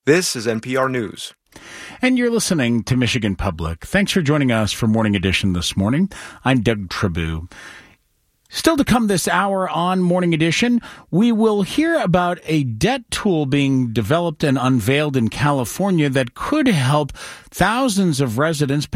This is NPR News. And you're listening to Michigan Public. Thanks for joining us for Morning Edition this morning. I'm Doug Tribou. Still to come this hour on Morning Edition, we will hear about a debt tool being developed and unveiled in California that could help thousands of residents